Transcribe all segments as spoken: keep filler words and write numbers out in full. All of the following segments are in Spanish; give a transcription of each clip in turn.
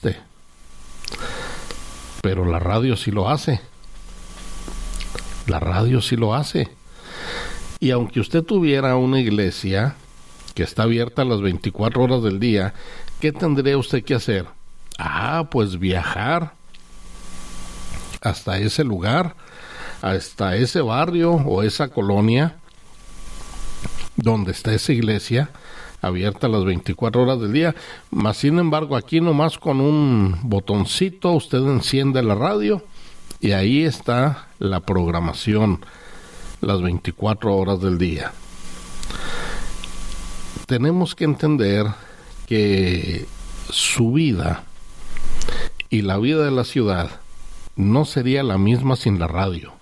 Pero la radio sí lo hace. La radio sí lo hace. Y aunque usted tuviera una iglesia que está abierta las veinticuatro horas del día, ¿qué tendría usted que hacer? Ah, pues viajar hasta ese lugar, hasta ese barrio o esa colonia donde está esa iglesia abierta las veinticuatro horas del día. Mas sin embargo, aquí nomás con un botoncito usted enciende la radio y ahí está la programación las veinticuatro horas del día. Tenemos que entender que su vida y la vida de la ciudad no sería la misma sin la radio.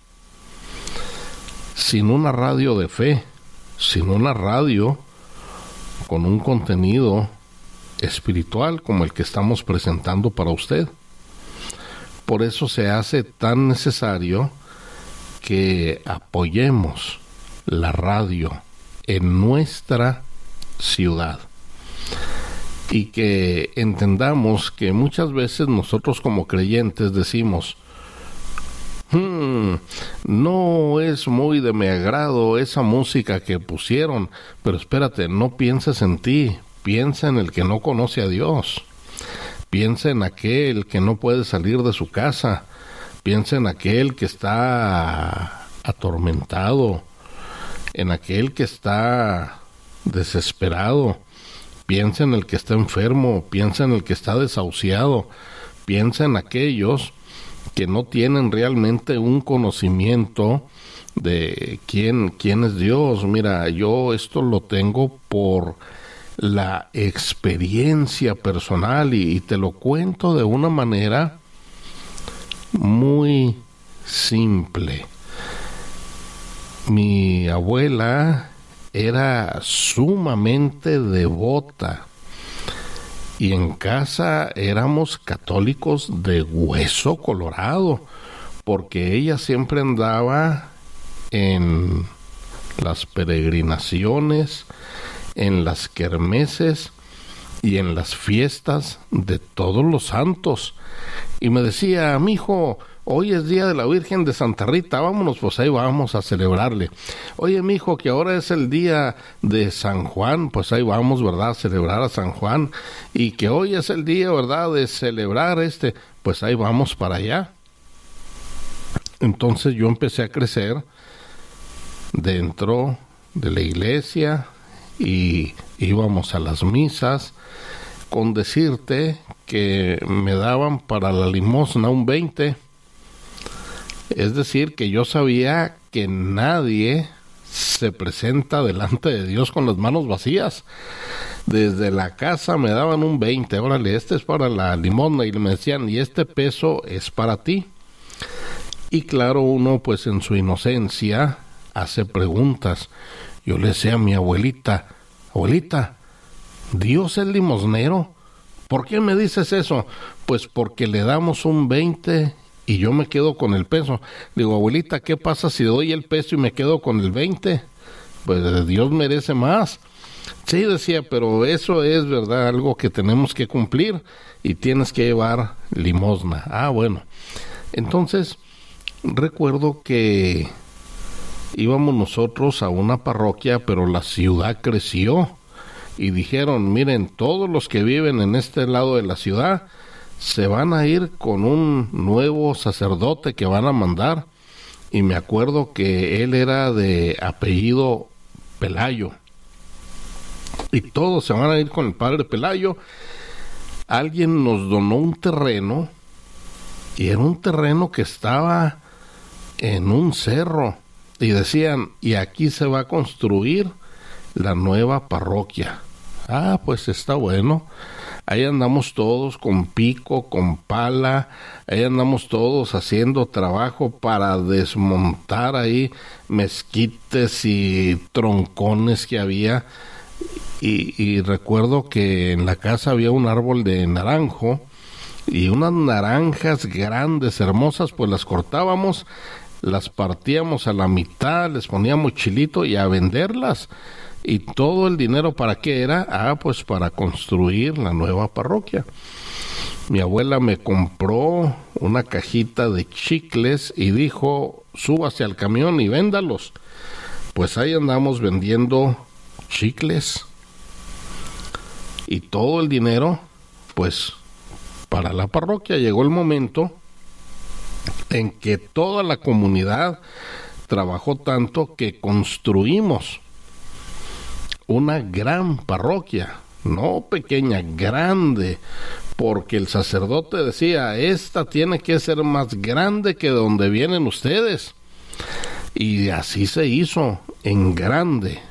Sin una radio de fe, sin una radio con un contenido espiritual como el que estamos presentando para usted. Por eso se hace tan necesario que apoyemos la radio en nuestra ciudad y que entendamos que muchas veces nosotros como creyentes decimos: Hmm, no es muy de mi agrado esa música que pusieron, pero espérate, no pienses en ti, piensa en el que no conoce a Dios, piensa en aquel que no puede salir de su casa, piensa en aquel que está atormentado, en aquel que está desesperado, piensa en el que está enfermo, piensa en el que está desahuciado, piensa en aquellos que no tienen realmente un conocimiento de quién, quién es Dios. Mira, yo esto lo tengo por la experiencia personal y, y te lo cuento de una manera muy simple. Mi abuela era sumamente devota y en casa éramos católicos de hueso colorado, porque ella siempre andaba en las peregrinaciones, en las kermeses y en las fiestas de todos los santos. Y me decía: mijo, hoy es día de la Virgen de Santa Rita, vámonos, pues ahí vamos a celebrarle. Oye, mijo, que ahora es el día de San Juan, pues ahí vamos, ¿verdad?, a celebrar a San Juan. Y que hoy es el día, ¿verdad?, de celebrar este, pues ahí vamos para allá. Entonces yo empecé a crecer dentro de la iglesia y íbamos a las misas, con decirte que me daban para la limosna un veinte. Es decir, que yo sabía que nadie se presenta delante de Dios con las manos vacías. Desde la casa me daban un veinte, órale, este es para la limosna, y me decían: y este peso es para ti. Y claro, uno pues en su inocencia hace preguntas. Yo le decía a mi abuelita: abuelita, ¿Dios es limosnero? ¿Por qué me dices eso? Pues porque le damos un veinte y yo me quedo con el peso. Le digo: abuelita, ¿qué pasa si doy el peso y me quedo con el veinte? Pues Dios merece más. Sí, decía, pero eso es, ¿verdad?, algo que tenemos que cumplir y tienes que llevar limosna. Ah, bueno. Entonces, recuerdo que íbamos nosotros a una parroquia, pero la ciudad creció y dijeron: miren, todos los que viven en este lado de la ciudad se van a ir con un nuevo sacerdote que van a mandar. Y me acuerdo que él era de apellido Pelayo. Y todos se van a ir con el padre Pelayo. Alguien nos donó un terreno, y era un terreno que estaba en un cerro. Y decían: y aquí se va a construir la nueva parroquia. Ah, pues está bueno. Ahí andamos todos con pico, con pala, ahí andamos todos haciendo trabajo para desmontar ahí mezquites y troncones que había. Y, y recuerdo que en la casa había un árbol de naranjo y unas naranjas grandes, hermosas, pues las cortábamos, las partíamos a la mitad, les poníamos chilito y a venderlas. ¿Y todo el dinero para qué era? Ah, pues para construir la nueva parroquia. mi abuela me compró una cajita de chicles y dijo, súbase al camión y véndalos. Pues ahí andamos vendiendo chicles y todo el dinero, pues, para la parroquia. Llegó el momento en que toda la comunidad trabajó tanto que construimos una gran parroquia, no pequeña, grande, porque el sacerdote decía, esta tiene que ser más grande que donde vienen ustedes. Y así se hizo, en grande.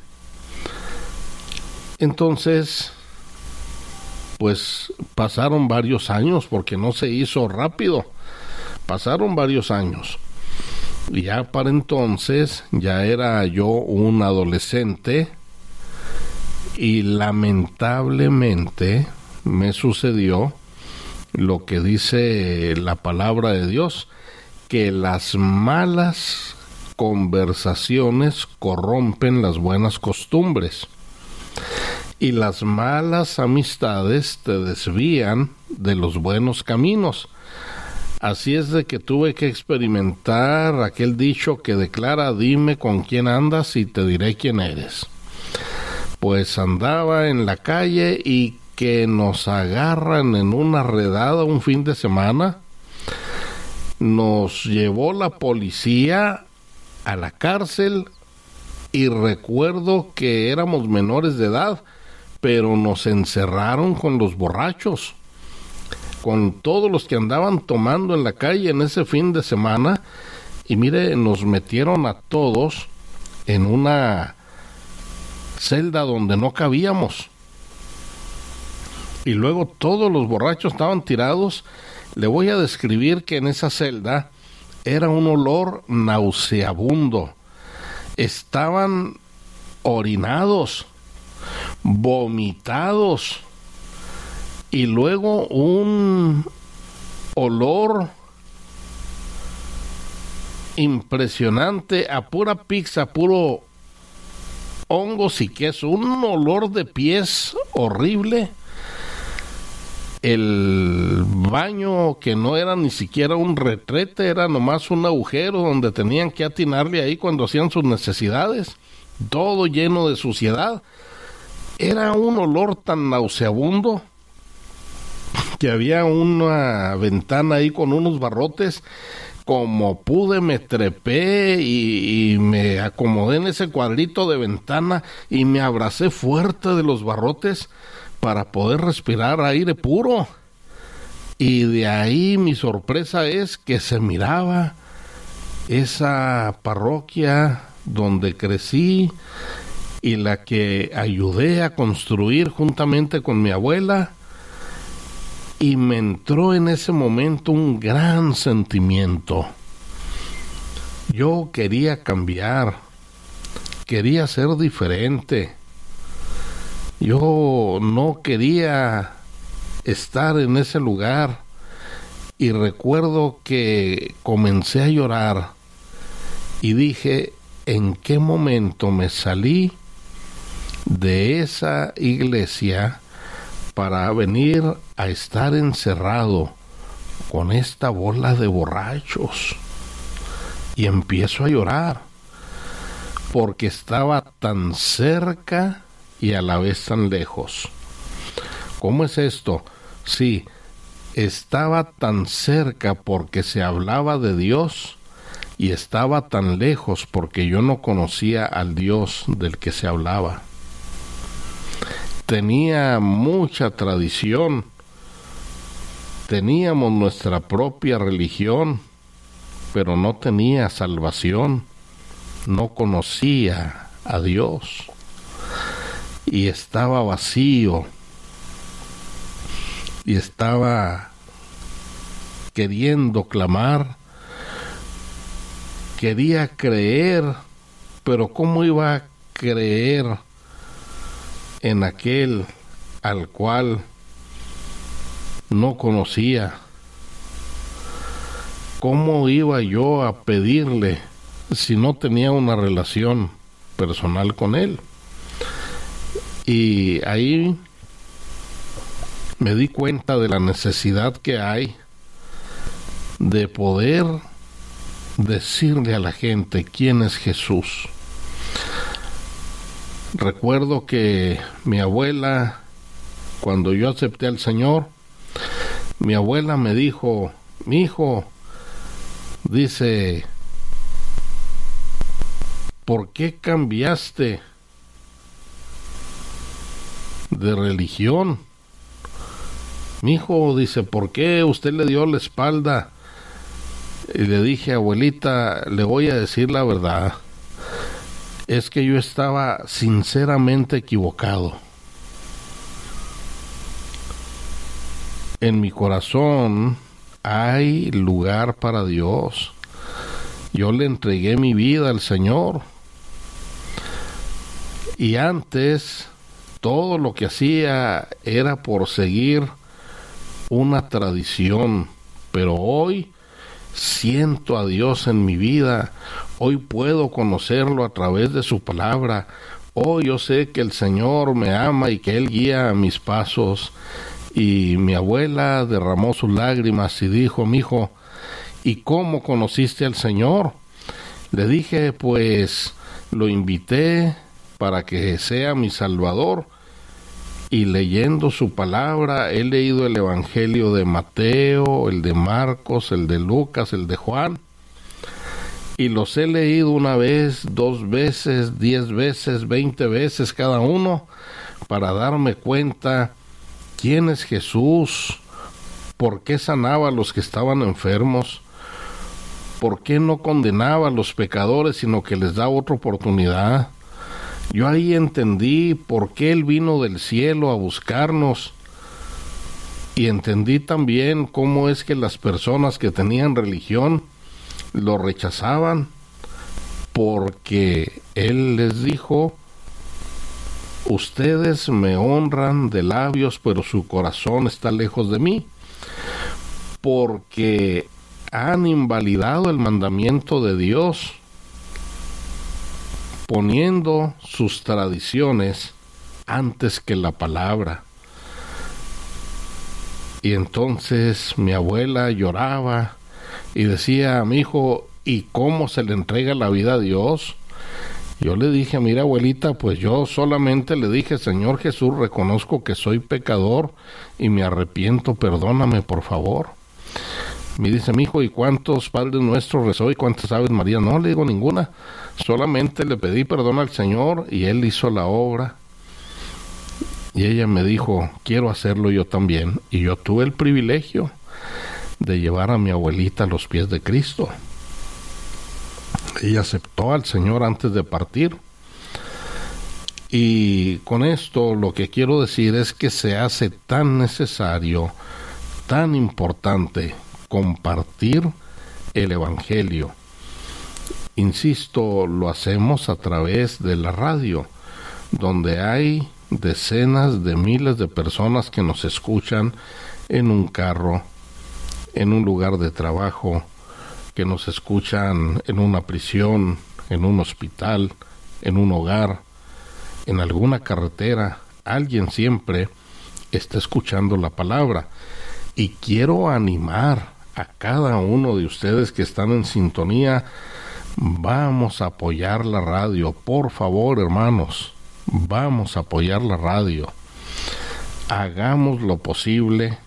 Entonces, pues pasaron varios años, porque no se hizo rápido. Pasaron varios años. Y ya para entonces, ya era yo un adolescente, y lamentablemente me sucedió lo que dice la palabra de Dios, que las malas conversaciones corrompen las buenas costumbres y las malas amistades te desvían de los buenos caminos. Así es de que tuve que experimentar aquel dicho que declara, dime con quién andas y te diré quién eres. Pues andaba en la calle y que nos agarran en una redada un fin de semana. Nos llevó la policía a la cárcel y recuerdo que éramos menores de edad, pero nos encerraron con los borrachos, con todos los que andaban tomando en la calle en ese fin de semana, y mire, nos metieron a todos en una celda donde no cabíamos, y luego todos los borrachos estaban tirados. Le voy a describir que en esa celda era un olor nauseabundo. Estaban orinados, vomitados, y luego un olor impresionante a pura pizza, puro hongos y queso, un olor de pies horrible. El baño, que no era ni siquiera un retrete, era nomás un agujero donde tenían que atinarle ahí cuando hacían sus necesidades, todo lleno de suciedad. Era un olor tan nauseabundo que había una ventana ahí con unos barrotes. Como pude me trepé y, y me acomodé en ese cuadrito de ventana y me abracé fuerte de los barrotes para poder respirar aire puro. Y de ahí mi sorpresa es que se miraba esa parroquia donde crecí y la que ayudé a construir juntamente con mi abuela, y me entró en ese momento un gran sentimiento. Yo quería cambiar, quería ser diferente. Yo no quería estar en ese lugar, y recuerdo que comencé a llorar y dije, ¿en qué momento me salí de esa iglesia para venir a estar encerrado con esta bola de borrachos? Y empiezo a llorar porque estaba tan cerca y a la vez tan lejos. ¿Cómo es esto? Sí, estaba tan cerca porque se hablaba de Dios, y estaba tan lejos porque yo no conocía al Dios del que se hablaba. Tenía mucha tradición, teníamos nuestra propia religión, pero no tenía salvación, no conocía a Dios, y estaba vacío, y estaba queriendo clamar, quería creer, pero ¿cómo iba a creer en aquel al cual no conocía? ¿Cómo iba yo a pedirle si no tenía una relación personal con él? Y ahí me di cuenta de la necesidad que hay de poder decirle a la gente quién es Jesús. Recuerdo que mi abuela, cuando yo acepté al Señor, mi abuela me dijo: mi hijo, dice, ¿por qué cambiaste de religión? Mi hijo, dice, ¿por qué usted le dio la espalda? Y le dije: abuelita, le voy a decir la verdad, es que yo estaba sinceramente equivocado. En mi corazón hay lugar para Dios. Yo le entregué mi vida al Señor. Y antes, todo lo que hacía era por seguir una tradición. Pero hoy siento a Dios en mi vida. Hoy puedo conocerlo a través de su palabra. Hoy yo sé que el Señor me ama y que Él guía mis pasos. Y mi abuela derramó sus lágrimas y dijo: mi hijo, ¿y cómo conociste al Señor? Le dije: pues lo invité para que sea mi Salvador, y leyendo su palabra he leído el Evangelio de Mateo, el de Marcos, el de Lucas, el de Juan, y los he leído una vez, dos veces, diez veces, veinte veces cada uno, para darme cuenta quién es Jesús, por qué sanaba a los que estaban enfermos, por qué no condenaba a los pecadores, sino que les da otra oportunidad. Yo ahí entendí por qué Él vino del cielo a buscarnos, y entendí también cómo es que las personas que tenían religión lo rechazaban, porque Él les dijo: ustedes me honran de labios, pero su corazón está lejos de mí, porque han invalidado el mandamiento de Dios, poniendo sus tradiciones antes que la palabra. Y entonces mi abuela lloraba y decía: mi hijo, ¿y cómo se le entrega la vida a Dios? Yo le dije: mira, abuelita, pues yo solamente le dije: Señor Jesús, reconozco que soy pecador y me arrepiento, perdóname, por favor. Me dice: mi hijo, ¿y cuántos Padres Nuestros rezó y cuántas Aves María? No, le digo: ninguna. Solamente le pedí perdón al Señor y Él hizo la obra. Y ella me dijo: quiero hacerlo yo también. Y yo tuve el privilegio de llevar a mi abuelita a los pies de Cristo. Ella aceptó al Señor antes de partir. Y con esto lo que quiero decir es que se hace tan necesario, tan importante compartir el Evangelio. Insisto, lo hacemos a través de la radio, donde hay decenas de miles de personas que nos escuchan en un carro, en un lugar de trabajo, que nos escuchan en una prisión, en un hospital, en un hogar, en alguna carretera. Alguien siempre está escuchando la palabra. Y quiero animar a cada uno de ustedes que están en sintonía: vamos a apoyar la radio, por favor, hermanos, vamos a apoyar la radio. Hagamos lo posible,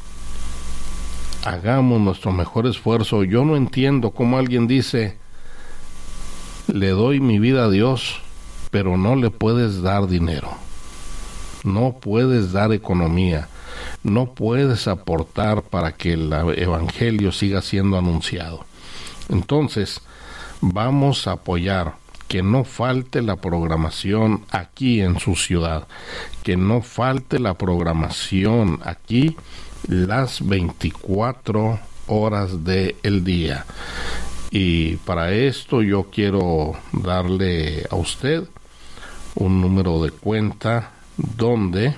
hagamos nuestro mejor esfuerzo. Yo no entiendo cómo alguien dice: le doy mi vida a Dios, pero no le puedes dar dinero, no puedes dar economía, no puedes aportar para que el Evangelio siga siendo anunciado. Entonces, vamos a apoyar que no falte la programación aquí en su ciudad, que no falte la programación aquí las veinticuatro horas del día. Y para esto yo quiero darle a usted un número de cuenta donde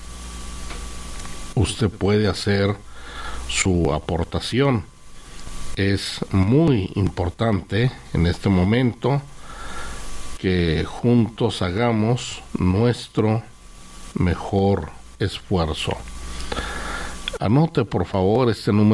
usted puede hacer su aportación. Es muy importante en este momento que juntos hagamos nuestro mejor esfuerzo. Anote por favor este número